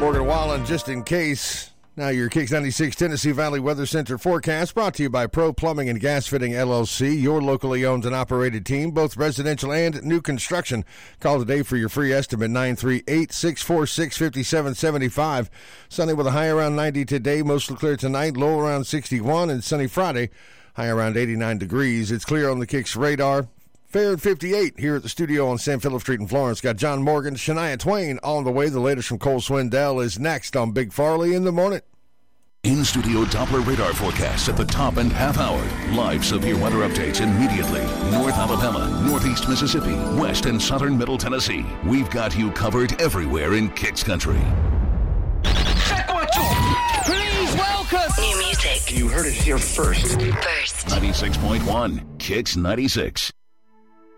Morgan Wallen, just in case. Now your Kicks 96 Tennessee Valley Weather Center forecast brought to you by Pro Plumbing and Gas Fitting LLC, your locally owned and operated team, both residential and new construction. Call today for your free estimate, 938-646-5775. Sunny with a high around 90 today, mostly clear tonight, low around 61, and sunny Friday, high around 89 degrees. It's clear on the Kicks radar. Fair at 58 here at the studio on San Philip Street in Florence. Got John Morgan, Shania Twain on the way. The latest from Cole Swindell is next on Big Farley in the Morning. In-studio Doppler radar forecast at the top and half hour. Live severe weather updates immediately. North Alabama, Northeast Mississippi, West and Southern Middle Tennessee. We've got you covered everywhere in Kicks Country. Please welcome new music. You heard it here first. 96.1 Kicks 96.